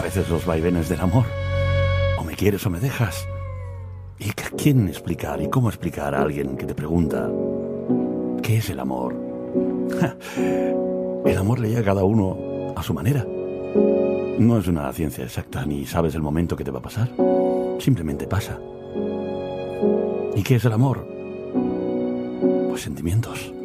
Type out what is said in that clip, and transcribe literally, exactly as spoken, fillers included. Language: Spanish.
veces los vaivenes del amor. O me quieres o me dejas. ¿Y a quién explicar y cómo explicar a alguien que te pregunta ¿qué es el amor? El amor le llega a cada uno a su manera. No es una ciencia exacta, ni sabes el momento que te va a pasar. Simplemente pasa. ¿Y qué es el amor? Pues sentimientos.